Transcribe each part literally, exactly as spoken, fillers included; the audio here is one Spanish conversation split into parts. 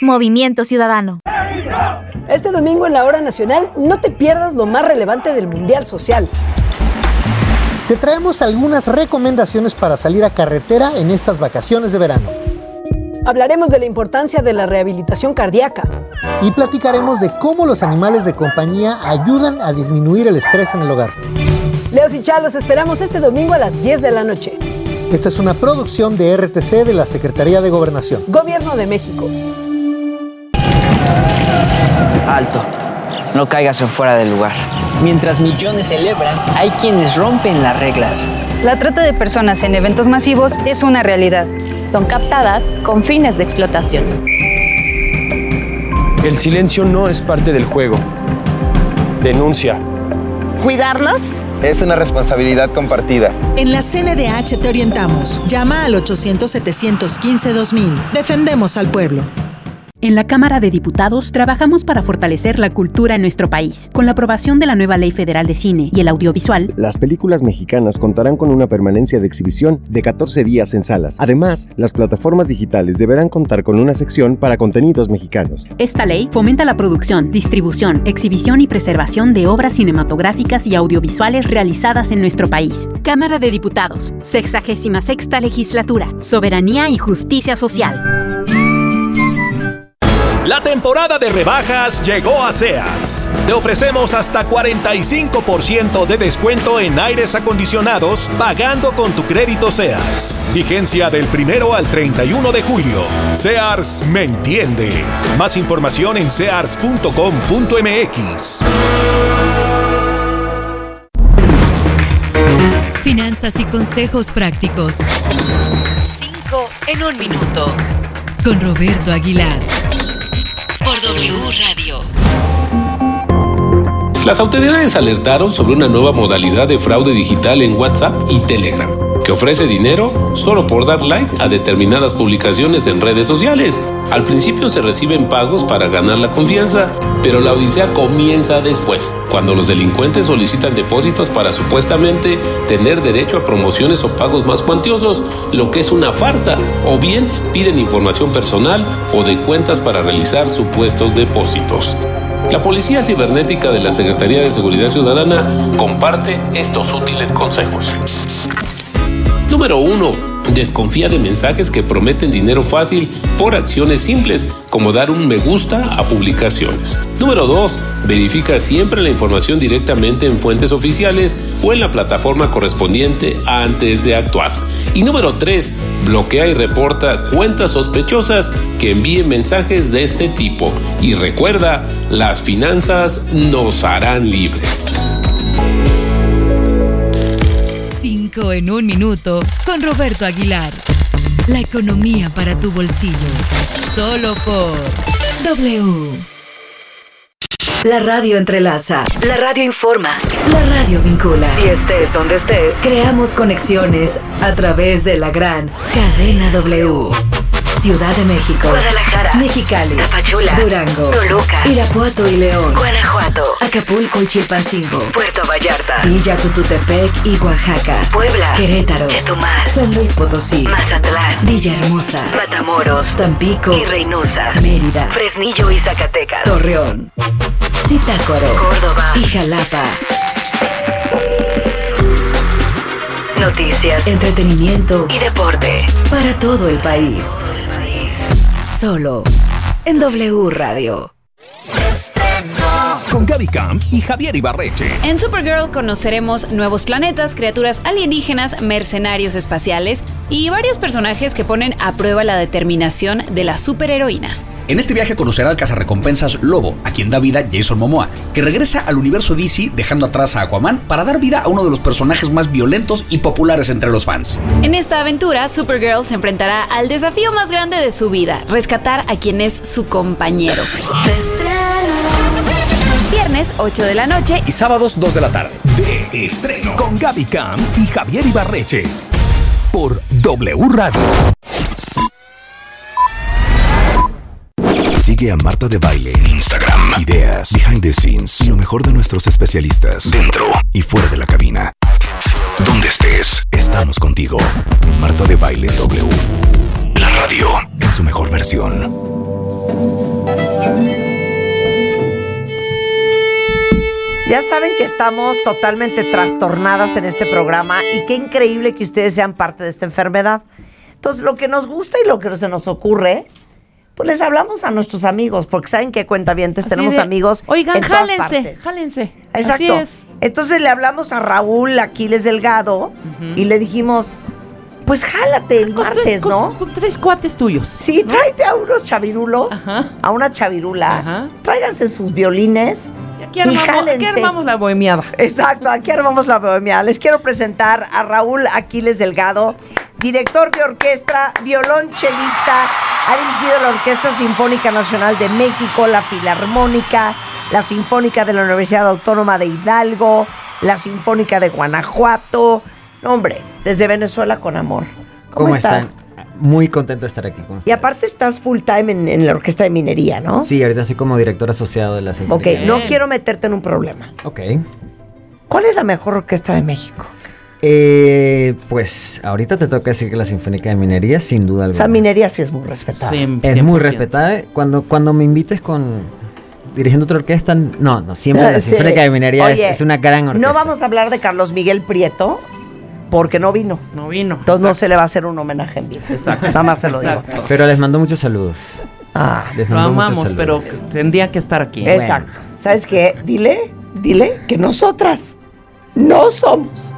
Movimiento Ciudadano. Este domingo en la Hora Nacional no te pierdas lo más relevante del Mundial Social. Te traemos algunas recomendaciones para salir a carretera en estas vacaciones de verano. Hablaremos de la importancia de la rehabilitación cardíaca. Y platicaremos de cómo los animales de compañía ayudan a disminuir el estrés en el hogar. Leos y Chá, los esperamos este domingo a las diez de la noche. Esta es una producción de R T C de la Secretaría de Gobernación. Gobierno de México. Alto. No caigas en fuera del lugar. Mientras millones celebran, hay quienes rompen las reglas. La trata de personas en eventos masivos es una realidad. Son captadas con fines de explotación. El silencio no es parte del juego. Denuncia. ¿Cuidarnos? Es una responsabilidad compartida. En la C N D H te orientamos. Llama al ochocientos, setecientos quince, dos mil. Defendemos al pueblo. En la Cámara de Diputados trabajamos para fortalecer la cultura en nuestro país. Con la aprobación de la nueva Ley Federal de Cine y el Audiovisual, las películas mexicanas contarán con una permanencia de exhibición de catorce días en salas. Además, las plataformas digitales deberán contar con una sección para contenidos mexicanos. Esta ley fomenta la producción, distribución, exhibición y preservación de obras cinematográficas y audiovisuales realizadas en nuestro país. Cámara de Diputados, sexagésima sexta Legislatura, Soberanía y Justicia Social. La temporada de rebajas llegó a Sears. Te ofrecemos hasta cuarenta y cinco por ciento de descuento en aires acondicionados pagando con tu crédito Sears. Vigencia del primero al treinta y uno de julio. Sears me entiende. Más información en sears punto com punto m x. Finanzas y consejos prácticos. Cinco en un minuto. Con Roberto Aguilar. Por W Radio. Las autoridades alertaron sobre una nueva modalidad de fraude digital en WhatsApp y Telegram, que ofrece dinero solo por dar like a determinadas publicaciones en redes sociales. Al principio se reciben pagos para ganar la confianza, pero la odisea comienza después, cuando los delincuentes solicitan depósitos para supuestamente tener derecho a promociones o pagos más cuantiosos, lo que es una farsa, o bien piden información personal o de cuentas para realizar supuestos depósitos. La Policía Cibernética de la Secretaría de Seguridad Ciudadana comparte estos útiles consejos. Número uno. Desconfía de mensajes que prometen dinero fácil por acciones simples, como dar un me gusta a publicaciones. Número dos. Verifica siempre la información directamente en fuentes oficiales o en la plataforma correspondiente antes de actuar. Y número tres. Bloquea y reporta cuentas sospechosas que envíen mensajes de este tipo. Y recuerda, las finanzas nos harán libres. En un minuto con Roberto Aguilar. La economía para tu bolsillo. Solo por W. La radio entrelaza. La radio informa. La radio vincula. Y estés donde estés, creamos conexiones a través de la gran cadena W. Ciudad de México, Guadalajara, Mexicali, Tapachula, Durango, Toluca, Irapuato y León, Guanajuato, Acapulco y Chilpancingo, Puerto Vallarta, Villa Tututepec y Oaxaca, Puebla, Querétaro, Chetumal, San Luis Potosí, Mazatlán, Villahermosa, Matamoros, Tampico y Reynosa, Mérida, Fresnillo y Zacatecas, Torreón, Zitácuaro, Córdoba y Jalapa. Noticias, entretenimiento y deporte para todo el país. Solo en W Radio. Con Gaby Camp y Javier Ibarreche. En Supergirl conoceremos nuevos planetas, criaturas alienígenas, mercenarios espaciales y varios personajes que ponen a prueba la determinación de la superheroína. En este viaje conocerá al cazarrecompensas Lobo, a quien da vida Jason Momoa, que regresa al universo D C dejando atrás a Aquaman para dar vida a uno de los personajes más violentos y populares entre los fans. En esta aventura, Supergirl se enfrentará al desafío más grande de su vida, rescatar a quien es su compañero. Viernes, ocho de la noche y sábados, dos de la tarde. De estreno con Gaby Camp y Javier Ibarreche. Por W Radio. Sigue a Marta de Baile en Instagram. Ideas, behind the scenes y lo mejor de nuestros especialistas dentro y fuera de la cabina. Donde estés, estamos contigo. Marta de Baile W. La radio en su mejor versión. Ya saben que estamos totalmente trastornadas en este programa y qué increíble que ustedes sean parte de esta enfermedad. Entonces, lo que nos gusta y lo que se nos ocurre, pues les hablamos a nuestros amigos, porque saben que cuentavientes tenemos de, amigos oigan, en todas jálense, partes. jálense. Exacto. Así es. Entonces le hablamos a Raúl Aquiles Delgado uh-huh. y le dijimos, pues jálate el con martes, tres, ¿no? Con, con tres cuates tuyos. Sí, ¿no? Tráete a unos chavirulos, Ajá. a una chavirula, Ajá. tráiganse sus violines. Y aquí armamos, y aquí armamos la bohemiada. Exacto, aquí armamos la bohemiada. Les quiero presentar a Raúl Aquiles Delgado, director de orquesta, violonchelista, ha dirigido la Orquesta Sinfónica Nacional de México, la Filarmónica, la Sinfónica de la Universidad Autónoma de Hidalgo, la Sinfónica de Guanajuato. No, hombre, desde Venezuela con amor. ¿Cómo, ¿Cómo estás? Están? Muy contento de estar aquí con ustedes. Y aparte estás full time en, en la Orquesta de Minería, ¿no? Sí, ahorita soy como director asociado de la Sinfónica. Ok, no quiero meterte en un problema. Ok. ¿Cuál es la mejor orquesta de México? Eh, pues ahorita te toca decir que la Sinfónica de Minería, sin duda alguna. O sea, Minería sí es muy respetada. Sí, es muy respetada. Cuando, cuando me invites con dirigiendo otra orquesta, no, no, siempre la sí. Sinfónica de Minería Oye, es, es una gran orquesta. No vamos a hablar de Carlos Miguel Prieto, porque no vino. No vino. Entonces exacto. no se le va a hacer un homenaje en vivo. Exacto. Nada más se lo digo. Exacto. Pero les mando muchos saludos. Ah, les mando lo amamos, muchos pero tendría que estar aquí. Exacto. Bueno. ¿Sabes qué? Dile, dile que nosotras no somos.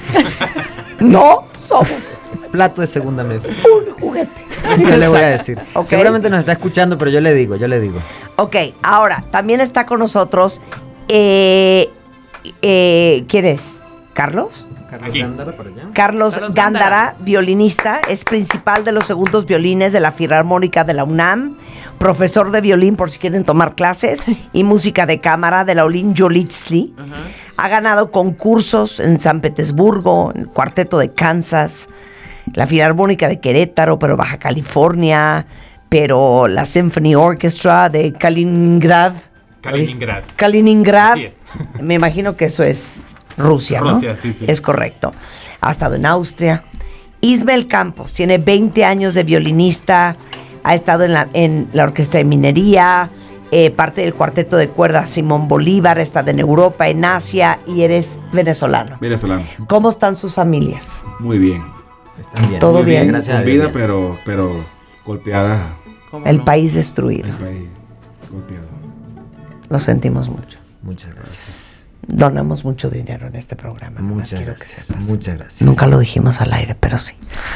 No somos. Plato de segunda mesa. Un juguete. Yo le voy a decir. Okay. Seguramente nos está escuchando, pero yo le digo, yo le digo. Ok, ahora, también está con nosotros, eh, eh, ¿quién es? ¿Carlos? Carlos Gándara, por allá. Carlos, Carlos Gándara, Gándara, violinista, es principal de los segundos violines de la Filarmónica de la UNAM, profesor de violín por si quieren tomar clases, y música de cámara de la Olin Yolitzli. Uh-huh. Ha ganado concursos en San Petersburgo, en el Cuarteto de Kansas, la Filarmónica de Querétaro, pero Baja California, pero la Symphony Orchestra de Kaliningrad. Kaliningrad. Kaliningrad. Me imagino que eso es Rusia, ¿no? Rusia, sí, sí. Es correcto. Ha estado en Austria. Ismael Campos tiene veinte años de violinista, ha estado en la, en la Orquesta de Minería, eh, parte del cuarteto de cuerdas Simón Bolívar, ha estado en Europa, en Asia, y eres venezolano. Venezolano. ¿Cómo están sus familias? Muy bien. Están bien. Todo Muy bien. bien. Gracias. Con vida, pero, pero golpeada. El no? país destruido. El país golpeado. Lo sentimos mucho. Muchas gracias. Donamos mucho dinero en este programa. Muchas quiero gracias. Que sepas. Muchas gracias. Nunca lo dijimos al aire, pero sí.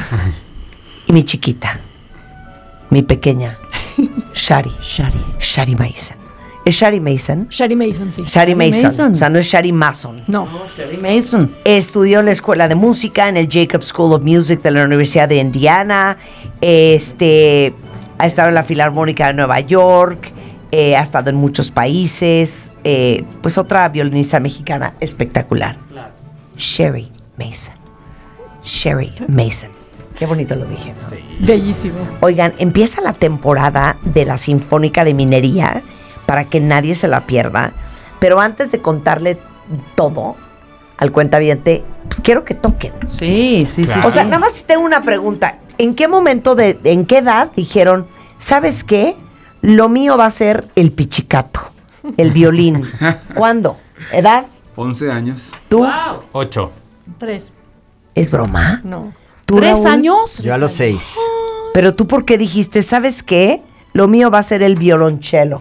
Y mi chiquita, mi pequeña, Shari. Shari. Shari Mason. ¿Es Shari Mason? Shari Mason, sí. Shari, Shari Mason. Mason. O sea, no es Shari Mason. No, no, Shari Mason. Estudió en la Escuela de Música, en el Jacobs School of Music de la Universidad de Indiana. Este, ha estado en la Filarmónica de Nueva York. Eh, ha estado en muchos países. Eh, pues otra violinista mexicana espectacular. Claro. Shari Mason. Shari Mason. Qué bonito lo dije, ¿no? Sí. Bellísimo. Oigan, empieza la temporada de la Sinfónica de Minería para que nadie se la pierda. Pero antes de contarle todo al cuentaviente, pues quiero que toquen. Sí, sí, claro. sí. O sea, nada más tengo una pregunta. ¿En qué momento, de, en qué edad dijeron, ¿sabes qué? Lo mío va a ser el pichicato, el violín. ¿Cuándo? ¿Edad? once años. ¿Tú? Wow. ocho. Tres. ¿Es broma? No. ¿Tú, ¿Tres Raúl? años? Yo a los seis. Pero tú, ¿por qué dijiste, ¿sabes qué? Lo mío va a ser el violonchelo.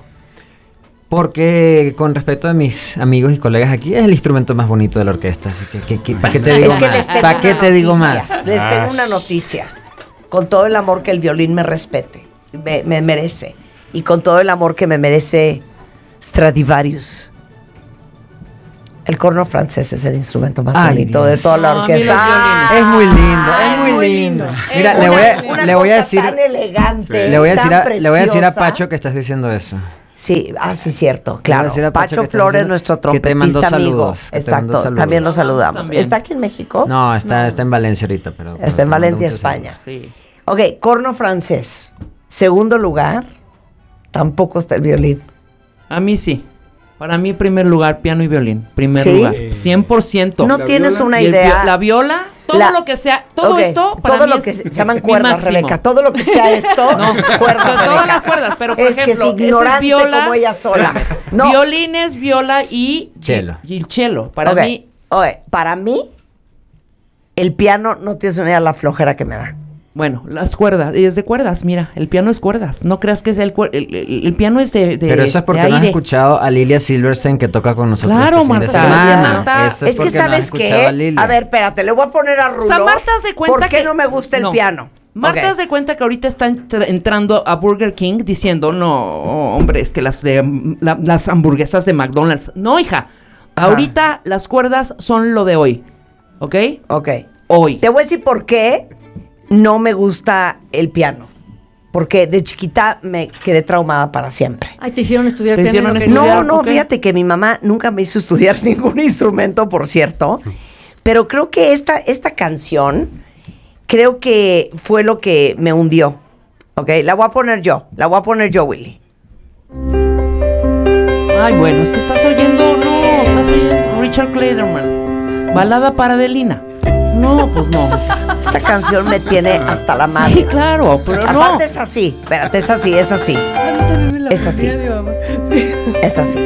Porque con respecto a mis amigos y colegas aquí, es el instrumento más bonito de la orquesta. Así que, que, que ¿para qué te digo es que más? Les tengo ¿Para qué te noticia, digo más? Les tengo una noticia. Con todo el amor que el violín me respete, me, me merece. Y con todo el amor que me merece Stradivarius. El corno francés es el instrumento más Ay, bonito Dios. de toda la orquesta. Ah, es muy lindo, es muy, muy lindo. lindo. Mira, le voy a, una le voy a cosa decir, tan elegante, le voy a decir, tan a, le voy a decir a preciosa. Pacho que estás diciendo eso. Sí, ah, sí, cierto, claro. Pacho, Pacho Flores, nuestro trompetista saludos, amigo. Exacto, saludos. también lo saludamos. También. ¿Está aquí en México? No, está, no. está en Valencia ahorita, pero. Está en Valencia, España. Sí. Ok, corno francés. Segundo lugar, tampoco está el violín. A mí sí. Para mí, primer lugar, piano y violín. Primer ¿Sí? lugar. cien por ciento. No tienes una Y el idea. vi- la viola, todo La- lo que sea, todo Okay, esto para todo mí lo es que se, se llaman mi cuerdas, máximo. Rebeca. Todo lo que sea esto, No, cuerdas, todas Rebeca. las cuerdas, pero por es ejemplo, que es ese es ignorante viola, como ella sola. No. Violines, viola y Cello. Y, y el cello. Para Ok, mí, ok, para mí, el piano no tienes una idea de la flojera que me da. bueno, las cuerdas, y es de cuerdas, mira, el piano es cuerdas. No creas que es el cuer- el, el, el piano es de, de Pero eso es porque de no has aire. escuchado a Lilia Silverstein que toca con nosotros Claro, este fin de Marta. semana. Marta. Eso Es, que, porque no has ¿sabes escuchado qué? a Lilia. A ver, espérate, le voy a poner a Rulo. O sea, Marta haz de cuenta ¿Por qué que no me gusta el no. piano? Marta Ok. haz de cuenta que ahorita está entr- entrando a Burger King diciendo, no, hombre, es que las de la- las hamburguesas de McDonald's. No, hija. Ajá. Ahorita las cuerdas son lo de hoy. ¿Ok? Ok. Hoy. Te voy a decir por qué no me gusta el piano. Porque de chiquita me quedé traumada para siempre. Ah, Ay, te hicieron estudiar Te piano. hicieron y no estudiar. No, no, ok. fíjate que mi mamá nunca me hizo estudiar ningún instrumento, por cierto. Pero creo que esta, esta canción, creo que fue lo que me hundió. ¿Ok? La voy a poner yo. La voy a poner yo, Willy. Ay, bueno, es que estás oyendo, no, estás oyendo Richard Clayderman. Balada para Adelina. No, pues no. Esta canción me tiene hasta la madre. Sí, claro, pero no. Aparte es así. Espérate, es así, es así. Es así. Es así.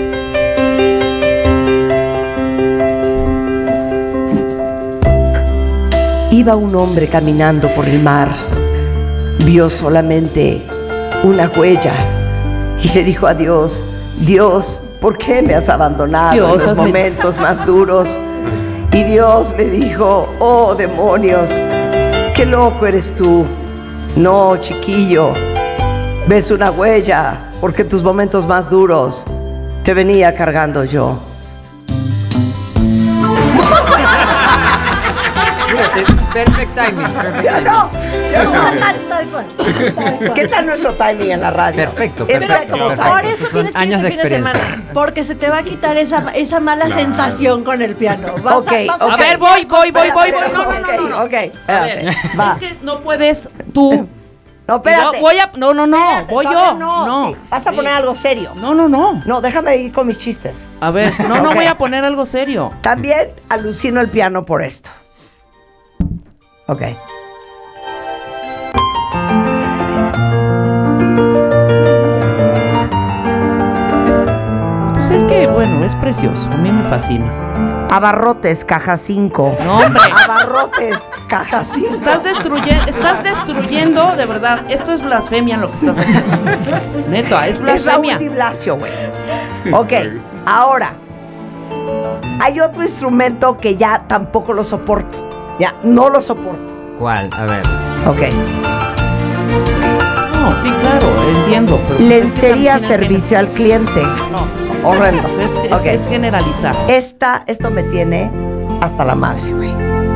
Iba un hombre caminando por el mar. Vio solamente una huella y le dijo a Dios: Dios, ¿por qué me has abandonado Dios, en los hazme- momentos más duros? Y Dios le dijo: oh, demonios, qué loco eres tú. No, chiquillo, ves una huella porque tus momentos más duros te venía cargando yo. Perfect timing. Perfect ¿Sí o timing. no? ¿Sí o no? ¿Qué tal nuestro timing en la radio? Perfecto, Es perfecto, como perfecto. Por eso Esos son tienes que ir años este de fin de experiencia. semana, porque se te va a quitar esa, esa mala Claro. sensación con el piano. Vas Ok, a, vas ok. A ver, voy, voy, voy, voy, voy. No, no, Ok, no, no, no. ok, A espérate. ver, Va. es que no puedes tú. No, espérate. Yo voy a, no, no, no, Espérate, voy todavía yo. No, No, sí. Vas a sí. poner algo serio. No, no, no. No, déjame ir con mis chistes. A ver, no, no Ok. voy a poner algo serio. También alucino el piano por esto. Ok. Pues es que, bueno, es precioso. A mí me fascina. Abarrotes, caja cinco. No, hombre. Abarrotes, caja cinco. Estás destruyendo, estás destruyendo, de verdad. Esto es blasfemia lo que estás haciendo. Neta, es Es Raúl blasfemia. Di Blasio, güey. Ok, ahora. Hay otro instrumento que ya tampoco lo soporto. Ya, no lo soporto. ¿Cuál? A ver. Ok. No, sí, claro, entiendo. Pero pues Lencería, es que también servicio al cliente. No. Horrendo. Es, es, Ok. es generalizar. Esta, esto me tiene hasta la madre, güey.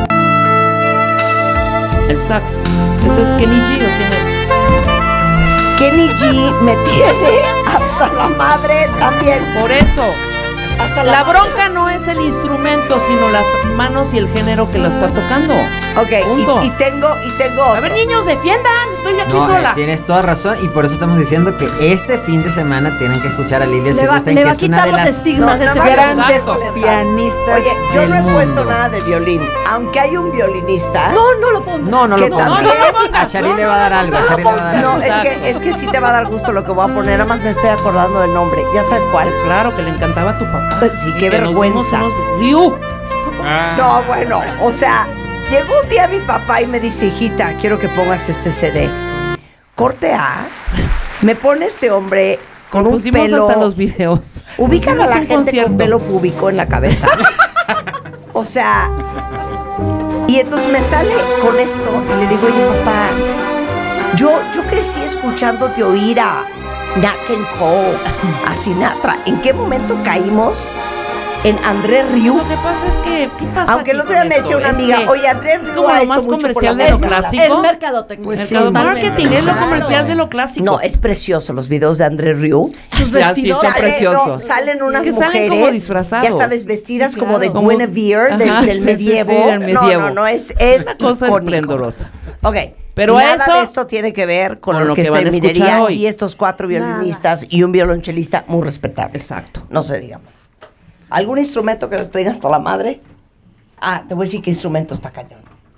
El sax. ¿Ese es Kenny G o quién es? Kenny G me tiene hasta la madre también. Por eso. Hasta La madre. bronca no es el instrumento, sino las manos y el género que lo está tocando. Ok, Punto. y, y tengo, y tengo. A ver, niños, defiendan. Estoy aquí No, sola. eh, tienes toda razón y por eso estamos diciendo que este fin de semana tienen que escuchar a Lilia Le va, Silverstein, le que va a es una quitar de los las estigmas de no, este nada más piano. grandes Exacto. pianistas Oye, yo del no he mundo. puesto nada de violín. Aunque hay un violinista. No, no lo pongo. No, no ¿Qué lo tal? pongas. No, no lo pongas. A Shari No, le va a dar algo, a Shari le va a dar No, algo. es Exacto. que, es que sí te va a dar gusto lo que voy a poner. Nada más me estoy acordando del nombre. ¿Ya sabes cuál? Claro, que le encantaba a tu papá. Pues sí, Y qué que nos vergüenza. vimos unos- Ryu. No, bueno, o sea, llegó un día mi papá y me dice: hijita, quiero que pongas este C D. Corte A, me pone este hombre con un Pusimos pelo. hasta los videos. Ubican a Hicimos la un gente concierto. con pelo púbico en la cabeza. O sea, y entonces me sale con esto y le digo: oye, papá, yo, yo crecí escuchándote oír a Nat King Cole, a Sinatra. ¿En qué momento caímos en André Rieu? Lo que pasa es que, ¿qué pasa Aunque el aquí otro día con me decía esto? una Es amiga: que oye, André es Rieu como ha lo hecho más mucho por comercial la de lo música clásico. El mercadotecnia. Pues sí. Mercado Totalmente. marketing es lo Claro. comercial de lo clásico. No, es precioso los videos de André Rieu. Sus vestidos son Sale- preciosos. no, salen unas Es que salen mujeres, como disfrazados. ya sabes, vestidas Sí, como de claro. Guinevere del, Ajá, del sí, sí, medievo. sí, del medievo. No, no, no, es, es Una cosa icónico. esplendorosa. Ok. Pero nada eso, de esto tiene que ver con, con lo, lo que, que está van en a escuchar minería hoy. y estos cuatro violinistas Nada. y un violonchelista muy respetable. Exacto. No se diga más. ¿Algún instrumento que nos traiga hasta la madre? Ah, te voy a decir qué instrumento está cañón.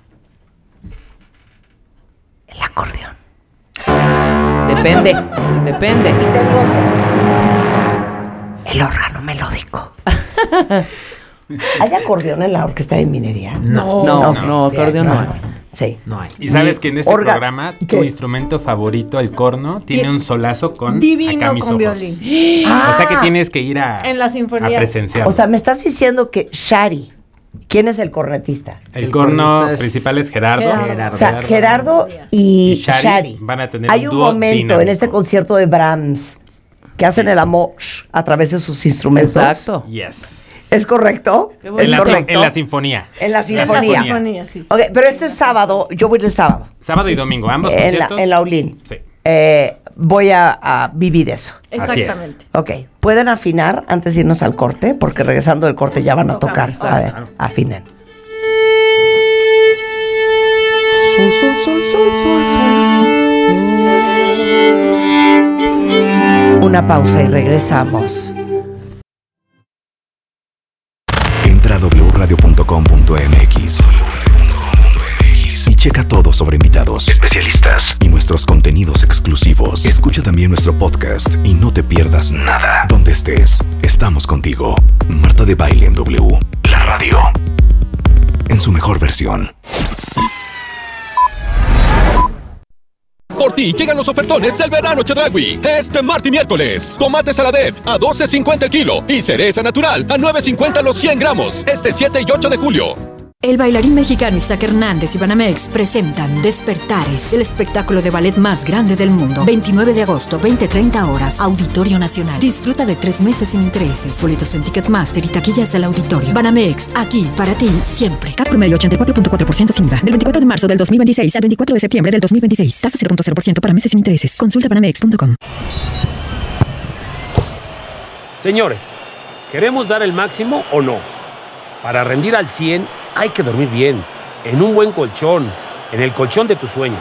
El acordeón. Depende, depende. Y tengo otro. El órgano melódico. ¿Hay acordeón en la orquesta de minería? No, no, no, no acordeón no hay. Sí. No hay. Y sabes que en este Orga- programa tu ¿Qué? instrumento favorito, el corno, tiene un solazo con Divino acá mis con ojos. violín. Ah. O sea que tienes que ir a, En la sinfonía. a presenciar. O sea, me estás diciendo que Shari, ¿quién es el cornetista? el, el corno cornista es principal es Gerardo. Gerardo. O sea, Gerardo y, Y Shari Shari. van a tener Hay un un dúo momento dinámico. en este concierto de Brahms que hacen el amor a través de sus instrumentos. Exacto. Yes. ¿Es correcto? Qué ¿Es En la, correcto? en la sinfonía. En la En sinfonía. la Sinfonía, sí. Ok, pero este es sábado, yo voy el sábado. Sábado y domingo, ambos En la, conciertos. en la Olin. Sí. Eh, voy a, a vivir eso. Exactamente. Ok, ¿pueden afinar antes de irnos al corte? Porque regresando del corte ya van a tocar. A ver, afinen. Sol, sol, sol, sol, sol, sol. Una pausa y regresamos. Entra a doble u radio punto com punto m x y checa todo sobre invitados, especialistas y nuestros contenidos exclusivos. Escucha también nuestro podcast y no te pierdas nada. Donde estés, estamos contigo. Marta de Baile en W, la radio, en su mejor versión. Por ti llegan los ofertones del verano Chedraui. Este martes y miércoles. Tomate Saladet a doce cincuenta el kilo y cereza natural a nueve cincuenta los cien gramos. Este siete y ocho de julio. El bailarín mexicano Isaac Hernández y Banamex presentan Despertares, el espectáculo de ballet más grande del mundo. veintinueve de agosto, veinte treinta horas, Auditorio Nacional. Disfruta de tres meses sin intereses. Boletos en Ticketmaster y taquillas del auditorio. Banamex, aquí para ti siempre. C A P promedio ochenta y cuatro punto cuatro por ciento sin I V A. Del veinticuatro de marzo del dos mil veintiséis al veinticuatro de septiembre del dos mil veintiséis. Tasa cero punto cero por ciento para meses sin intereses. Consulta banamex punto com. Señores, ¿queremos dar el máximo o no? Para rendir al cien hay que dormir bien, en un buen colchón, en el colchón de tus sueños.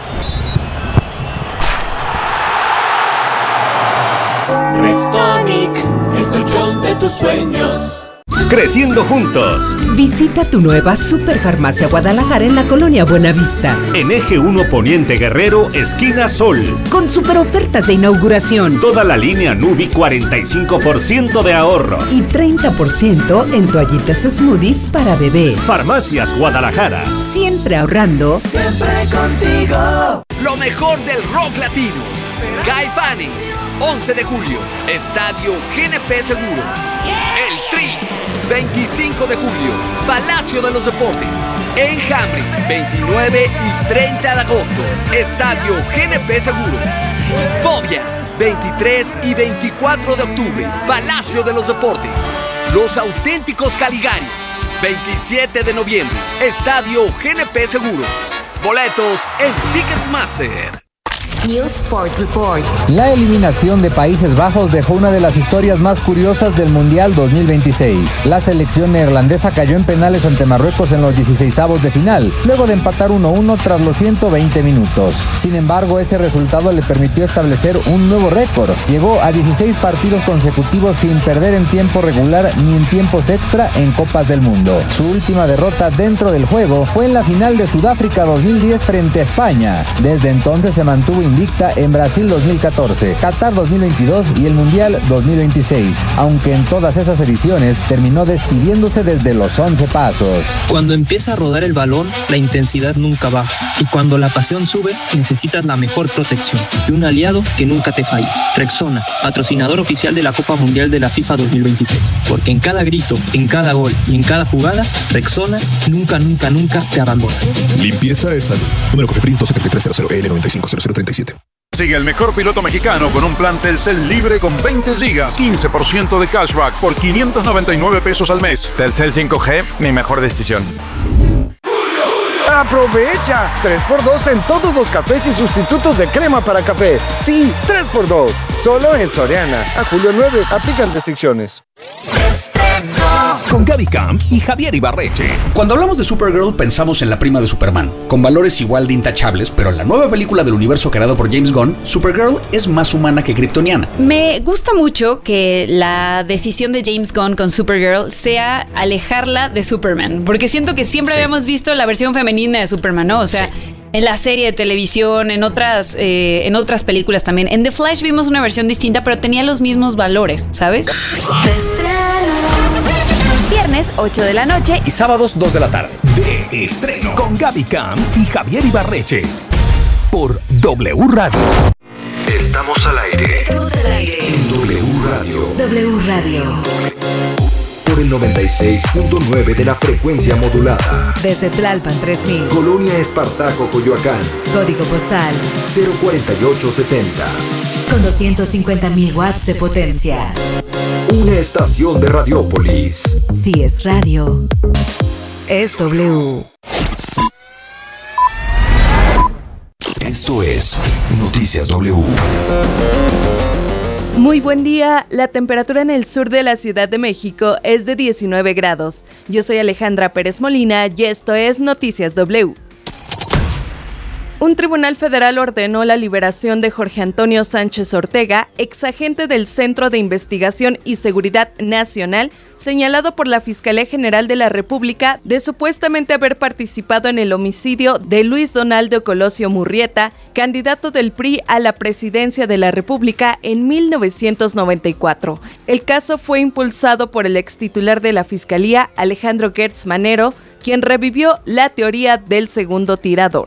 Restonic, el colchón de tus sueños. Creciendo juntos. Visita tu nueva Superfarmacia Guadalajara en la colonia Buenavista. En Eje uno Poniente Guerrero, esquina Sol. Con super ofertas de inauguración. Toda la línea Nubi, cuarenta y cinco por ciento de ahorro. Y treinta por ciento en toallitas smoothies para bebé. Farmacias Guadalajara. Siempre ahorrando. Siempre contigo. Lo mejor del rock latino. Caifanes, once de julio, Estadio G N P Seguros. El Tri, veinticinco de julio, Palacio de los Deportes. Enjambre, veintinueve y treinta de agosto, Estadio G N P Seguros. Fobia, veintitrés y veinticuatro de octubre, Palacio de los Deportes. Los Auténticos Caligarios, veintisiete de noviembre, Estadio G N P Seguros. Boletos en Ticketmaster. News Sport Report. La eliminación de Países Bajos dejó una de las historias más curiosas del Mundial dos mil veintiséis. La selección neerlandesa cayó en penales ante Marruecos en los dieciseisavos de final, luego de empatar uno a uno tras los ciento veinte minutos. Sin embargo, ese resultado le permitió establecer un nuevo récord. Llegó a dieciséis partidos consecutivos sin perder en tiempo regular ni en tiempos extra en Copas del Mundo. Su última derrota dentro del juego fue en la final de Sudáfrica dos mil diez frente a España. Desde entonces se mantuvo invicta en Brasil dos mil catorce, Qatar dos mil veintidós y el Mundial dos mil veintiséis, aunque en todas esas ediciones terminó despidiéndose desde los once pasos. Cuando empieza a rodar el balón, la intensidad nunca baja, y cuando la pasión sube, necesitas la mejor protección y un aliado que nunca te falle. Rexona, patrocinador oficial de la Copa Mundial de la FIFA dos mil veintiséis, porque en cada grito, en cada gol y en cada jugada, Rexona nunca, nunca, nunca te abandona. Limpieza es salud. Número Cofepris dos siete tres cero cero L nueve cinco cero cero tres siete. Sigue el mejor piloto mexicano con un plan Telcel libre con veinte gigas, quince por ciento de cashback por quinientos noventa y nueve pesos al mes. Telcel cinco G, mi mejor decisión. ¡Aprovecha! tres por dos en todos los cafés y sustitutos de crema para café. Sí, tres por dos. Solo en Soriana. A julio nueve. Aplican restricciones. con Gaby Camp y Javier Ibarreche. Cuando hablamos de Supergirl pensamos en la prima de Superman, con valores igual de intachables, pero en la nueva película del universo creado por James Gunn, Supergirl es más humana que kryptoniana. Me gusta mucho que la decisión de James Gunn con Supergirl sea alejarla de Superman, porque siento que siempre sí. habíamos visto la versión femenina de Superman, ¿no? O sea, sí. en la serie de televisión, en otras, eh, en otras películas también. En The Flash vimos una versión distinta, pero tenía los mismos valores, ¿sabes? Viernes, ocho de la noche. Y sábados, dos de la tarde. De estreno. Con Gaby Camp y Javier Ibarreche. Por W Radio. Estamos al aire. Estamos al aire. En W Radio. W Radio. Por el noventa y seis punto nueve de la frecuencia modulada. Desde Tlalpan tres mil. Colonia Espartaco, Coyoacán. Código postal cero cuarenta y ocho setenta. Con doscientos cincuenta mil watts de potencia. Una estación de Radiópolis. Si es radio, es W. Esto es Noticias W. Muy buen día, la temperatura en el sur de la Ciudad de México es de diecinueve grados. Yo soy Alejandra Pérez Molina y esto es Noticias W. Un tribunal federal ordenó la liberación de Jorge Antonio Sánchez Ortega, exagente del Centro de Investigación y Seguridad Nacional, señalado por la Fiscalía General de la República de supuestamente haber participado en el homicidio de Luis Donaldo Colosio Murrieta, candidato del P R I a la presidencia de la República en mil novecientos noventa y cuatro. El caso fue impulsado por el extitular de la Fiscalía, Alejandro Gertz Manero, quien revivió la teoría del segundo tirador.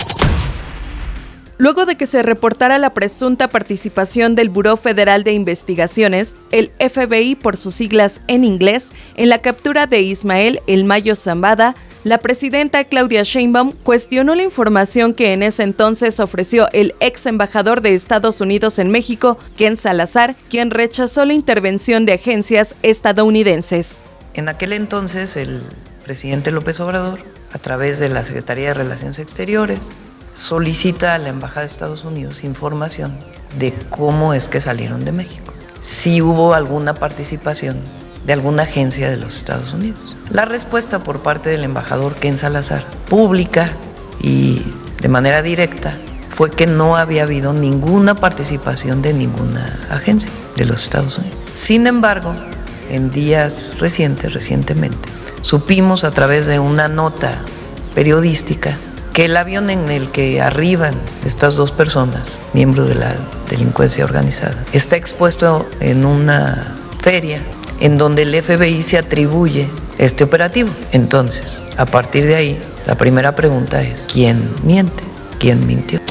Luego de que se reportara la presunta participación del Buró Federal de Investigaciones, el F B I por sus siglas en inglés, en la captura de Ismael El Mayo Zambada, la presidenta Claudia Sheinbaum cuestionó la información que en ese entonces ofreció el ex embajador de Estados Unidos en México, Ken Salazar, quien rechazó la intervención de agencias estadounidenses. En aquel entonces, el presidente López Obrador, a través de la Secretaría de Relaciones Exteriores, solicita a la Embajada de Estados Unidos información de cómo es que salieron de México. Si hubo alguna participación de alguna agencia de los Estados Unidos. La respuesta por parte del embajador Ken Salazar, pública y de manera directa, fue que no había habido ninguna participación de ninguna agencia de los Estados Unidos. Sin embargo, en días recientes, recientemente, supimos a través de una nota periodística que el avión en el que arriban estas dos personas, miembros de la delincuencia organizada, está expuesto en una feria en donde el F B I se atribuye este operativo. Entonces, a partir de ahí, la primera pregunta es, ¿quién miente? ¿Quién mintió?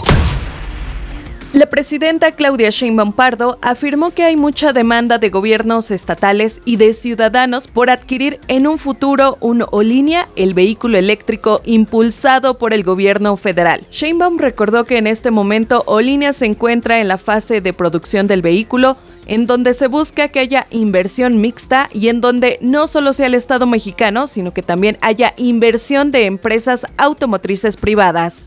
La presidenta Claudia Sheinbaum Pardo afirmó que hay mucha demanda de gobiernos estatales y de ciudadanos por adquirir en un futuro un Olinea, el vehículo eléctrico impulsado por el gobierno federal. Sheinbaum recordó que en este momento Olinea se encuentra en la fase de producción del vehículo, en donde se busca que haya inversión mixta y en donde no solo sea el Estado mexicano, sino que también haya inversión de empresas automotrices privadas.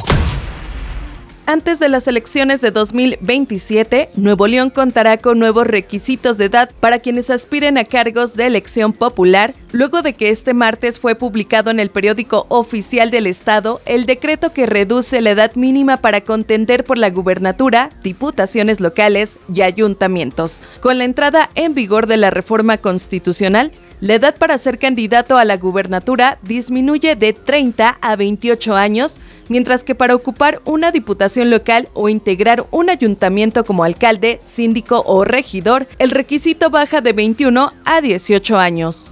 Antes de las elecciones de dos mil veintisiete, Nuevo León contará con nuevos requisitos de edad para quienes aspiren a cargos de elección popular, luego de que este martes fue publicado en el periódico oficial del Estado el decreto que reduce la edad mínima para contender por la gubernatura, diputaciones locales y ayuntamientos. Con la entrada en vigor de la reforma constitucional, la edad para ser candidato a la gubernatura disminuye de treinta a veintiocho años, mientras que para ocupar una diputación local o integrar un ayuntamiento como alcalde, síndico o regidor, el requisito baja de veintiuno a dieciocho años.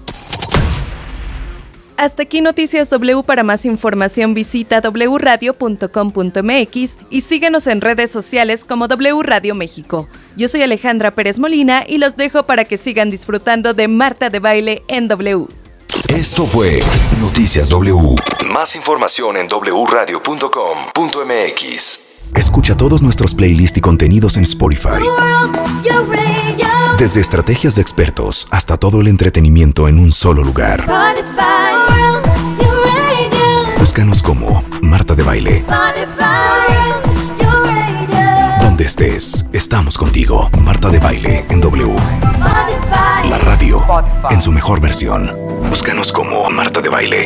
Hasta aquí Noticias W. Para más información visita doble u radio punto com punto m x y síguenos en redes sociales como W Radio México. Yo soy Alejandra Pérez Molina y los dejo para que sigan disfrutando de Marta de Baile en W. Esto fue Noticias W. Más información en doble u radio punto com punto m x. Escucha todos nuestros playlists y contenidos en Spotify. Desde estrategias de expertos hasta todo el entretenimiento en un solo lugar. Búscanos como Marta de Baile. Donde donde estés, estamos contigo. Marta de Baile en W. La radio en su mejor versión. Búscanos como Marta de Baile.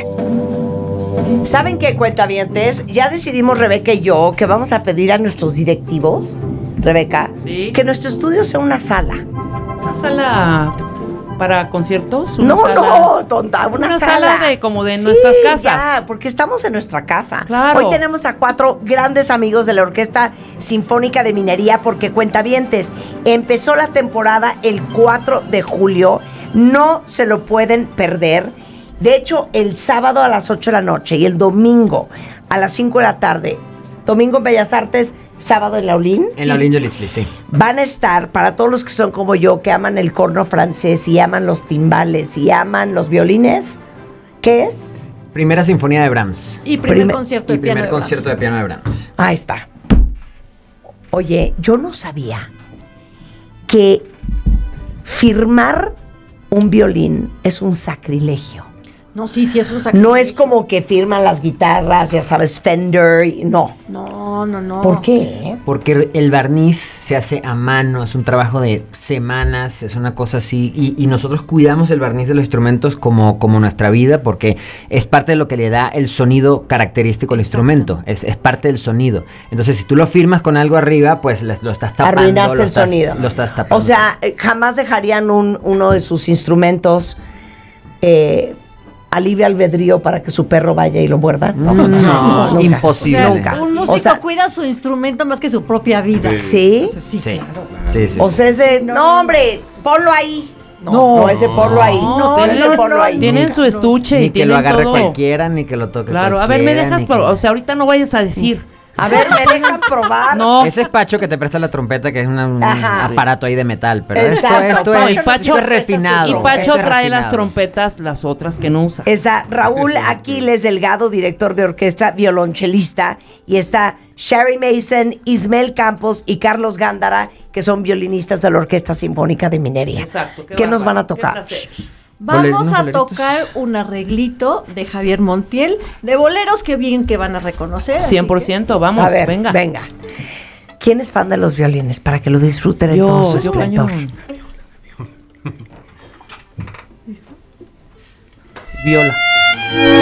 ¿Saben qué, cuentavientes? Ya decidimos, Rebeca y yo, que vamos a pedir a nuestros directivos, Rebeca, ¿Sí? que nuestro estudio sea una sala. ¿Una sala para conciertos? ¿Una No, sala? no, tonta, una, Una sala. sala de como de Sí, nuestras casas. Ya, porque estamos en nuestra casa. Claro. Hoy tenemos a cuatro grandes amigos de la Orquesta Sinfónica de Minería, porque cuentavientes, empezó la temporada el cuatro de julio. No se lo pueden perder. De hecho, el sábado a las ocho de la noche y el domingo a las cinco de la tarde, domingo en Bellas Artes, sábado en la Olin. En sí. la Olin Jolitzli, sí. Van a estar, para todos los que son como yo, que aman el corno francés y aman los timbales y aman los violines, ¿qué es? Primera Sinfonía de Brahms. Y primer, primer concierto de y piano primer de concierto Brahms. de piano de Brahms. Ahí está. Oye, yo no sabía que firmar un violín es un sacrilegio. No, sí, sí, es un sacrilegio. No es como que firman las guitarras, ya sabes, Fender, y no. No, no, no. ¿Por qué? Porque el barniz se hace a mano, es un trabajo de semanas, es una cosa así, y, y nosotros cuidamos el barniz de los instrumentos como, como nuestra vida, porque es parte de lo que le da el sonido característico al instrumento, es, es parte del sonido. Entonces, si tú lo firmas con algo arriba, pues lo estás tapando. Arruinaste lo el estás, sonido. Lo estás tapando. O sea, jamás dejarían un, uno de sus instrumentos eh, a libre albedrío para que su perro vaya y lo muerda. No, no, no, nunca. Imposible. O sea, Nunca. Un músico O sea, cuida su instrumento más que su propia vida. ¿Sí? Sí, sí. claro. Sí, sí, o sea, es de, no, hombre, ponlo ahí. No, no, no es de ponlo ahí. No, tienen, no, ponlo ahí. Tienen su estuche ni y que tienen lo agarre todo. cualquiera, ni que lo toque Claro, a ver, me dejas, por, o sea, ahorita no vayas a decir. A ver, me dejan probar. No. Ese es Pacho que te presta la trompeta, que es una, un Ajá. aparato ahí de metal. Pero Exacto. esto, esto, Pacho, es, Pacho- esto es refinado. Y Pacho esto es trae las refinado. trompetas, las otras que no usa. Está Raúl Aquiles Delgado, director de orquesta, violonchelista, y está Sherry Mason, Ismael Campos y Carlos Gándara, que son violinistas de la Orquesta Sinfónica de Minería. Exacto. ¿Qué, nos van a Qué tocar? placer. Vamos a boleritos. tocar un arreglito de Javier Montiel, de boleros que bien que van a reconocer. así cien por ciento, vamos, A ver, venga. venga. ¿Quién es fan de los violines? Para que lo disfruten en Yo, todo su yo esplendor. cañón. Viola.